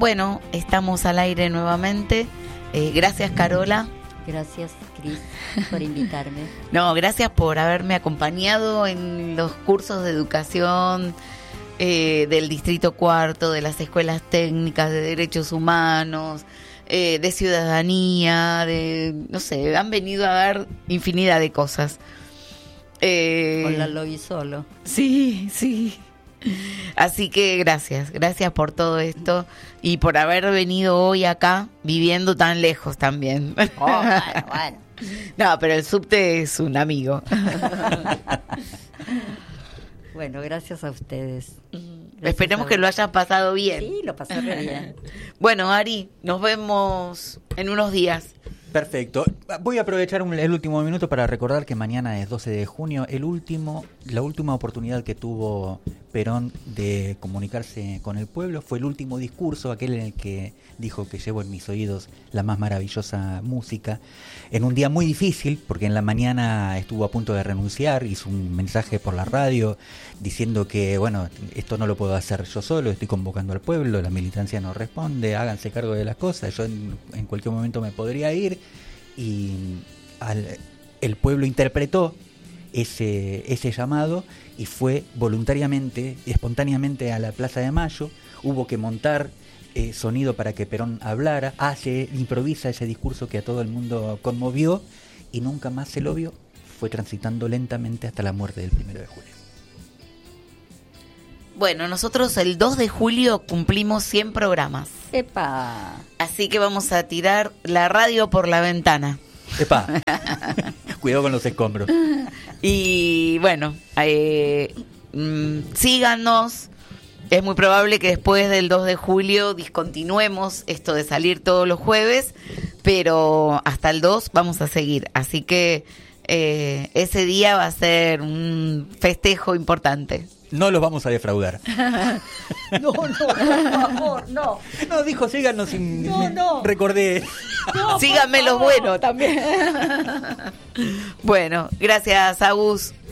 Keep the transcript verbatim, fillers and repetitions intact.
bueno, estamos al aire nuevamente. Eh, gracias, Carola. Gracias, Cris, por invitarme. No, gracias por haberme acompañado en los cursos de educación eh, del Distrito Cuarto, de las escuelas técnicas de derechos humanos, eh, de ciudadanía, de, no sé, han venido a dar infinidad de cosas. Eh, Con la lobby solo. Sí, sí. Así que gracias, gracias por todo esto y por haber venido hoy acá, viviendo tan lejos también. Oh, bueno, bueno. No, pero el subte es un amigo. Bueno, gracias a ustedes. Gracias. Esperemos a... que lo hayas pasado bien. Sí, lo pasé re bien. Bueno, Ari, nos vemos en unos días. Perfecto. Voy a aprovechar un, el último minuto para recordar que mañana es doce de junio, el último, la última oportunidad que tuvo Perón de comunicarse con el pueblo. Fue el último discurso, aquel en el que dijo que llevo en mis oídos la más maravillosa música. En un día muy difícil, porque en la mañana estuvo a punto de renunciar, hizo un mensaje por la radio diciendo que, bueno, esto no lo puedo hacer yo solo, estoy convocando al pueblo, la militancia no responde, háganse cargo de las cosas, yo en, en cualquier momento me podría ir. Y al, el pueblo interpretó ese, ese llamado y fue voluntariamente, espontáneamente a la Plaza de Mayo. Hubo que montar eh, sonido para que Perón hablara, hace, improvisa ese discurso que a todo el mundo conmovió y nunca más se lo vio. Fue transitando lentamente hasta la muerte del primero de julio. Bueno, nosotros el dos de julio cumplimos cien programas. ¡Epa! Así que vamos a tirar la radio por la ventana. ¡Epa! Cuidado con los escombros. Y bueno, eh, mmm, síganos. Es muy probable que después del dos de julio discontinuemos esto de salir todos los jueves, pero hasta el dos vamos a seguir. Así que eh, ese día va a ser un festejo importante. No los vamos a defraudar. No, no, por favor, no. No, dijo, síganos sin... No, no. Recordé. No, síganme los buenos también. Bueno, gracias, Agus.